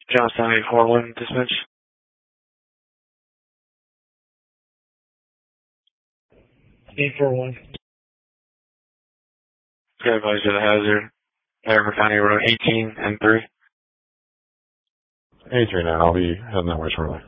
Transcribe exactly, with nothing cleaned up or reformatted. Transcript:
Johnstown eight four one, dispatch. eight four one. Okay, advise you the hazard. Maricopa County Road eighteen and three. eighty-three now, I'll be heading that way shortly.